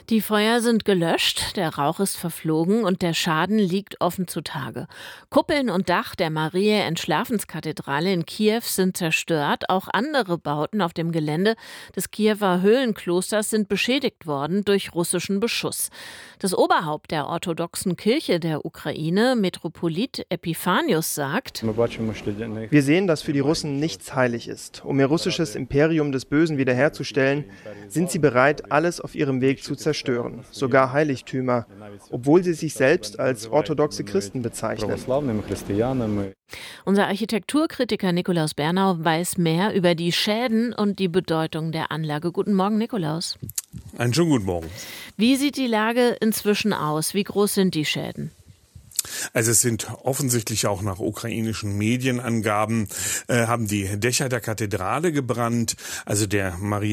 Die Feuer sind gelöscht, der Rauch ist verflogen und der Schaden liegt offen zutage. Kuppeln und Dach der Mariä-Entschlafenskathedrale in Kiew sind zerstört. Auch andere Bauten auf dem Gelände des Kiewer Höhlenklosters sind beschädigt worden durch russischen Beschuss. Das Oberhaupt der orthodoxen Kirche der Ukraine, Metropolit Epiphanius, sagt: Wir sehen, dass für die Russen nichts heilig ist. Um ihr russisches Imperium des Bösen wiederherzustellen, sind sie bereit, alles auf ihrem Weg zu zerstören, sogar Heiligtümer, obwohl sie sich selbst als orthodoxe Christen bezeichnen. Unser Architekturkritiker Nikolaus Bernau weiß mehr über die Schäden und die Bedeutung der Anlage. Guten Morgen, Nikolaus. Einen schönen guten Morgen. Wie sieht die Lage inzwischen aus? Wie groß sind die Schäden? Also es sind offensichtlich auch nach ukrainischen Medienangaben, haben die Dächer der Kathedrale gebrannt, also der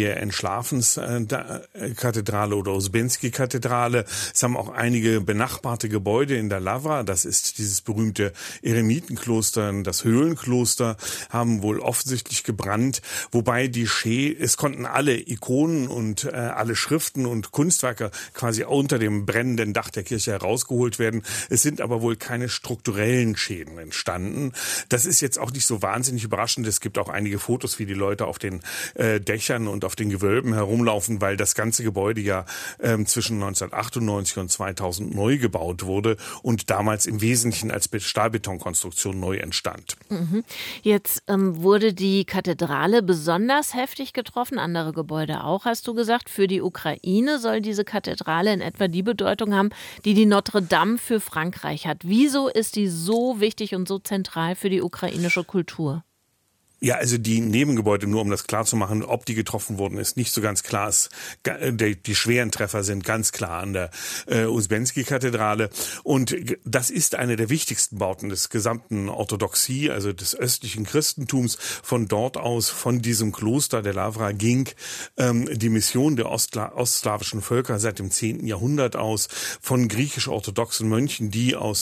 Mariä-Entschlafenskathedrale oder Ouspensky-Kathedrale. Es haben auch einige benachbarte Gebäude in der Lavra, das ist dieses berühmte Eremitenkloster, das Höhlenkloster, haben wohl offensichtlich gebrannt, wobei es konnten alle Ikonen und alle Schriften und Kunstwerke quasi unter dem brennenden Dach der Kirche herausgeholt werden. Es sind aber wohl keine strukturellen Schäden entstanden. Das ist jetzt auch nicht so wahnsinnig überraschend. Es gibt auch einige Fotos, wie die Leute auf den Dächern und auf den Gewölben herumlaufen, weil das ganze Gebäude ja zwischen 1998 und 2000 neu gebaut wurde und damals im Wesentlichen als Stahlbetonkonstruktion neu entstand. Jetzt wurde die Kathedrale besonders heftig getroffen, andere Gebäude auch, hast du gesagt. Für die Ukraine soll diese Kathedrale in etwa die Bedeutung haben, die Notre Dame für Frankreich hat. Wieso ist die so wichtig und so zentral für die ukrainische Kultur? Ja, also die Nebengebäude, nur um das klar zu machen, ob die getroffen wurden, ist nicht so ganz klar. Die schweren Treffer sind ganz klar an der Ouspensky-Kathedrale. Und das ist eine der wichtigsten Bauten des gesamten Orthodoxie, also des östlichen Christentums. Von dort aus, von diesem Kloster der Lavra, ging die Mission der ostslawischen Völker seit dem 10. Jahrhundert aus, von griechisch-orthodoxen Mönchen, die aus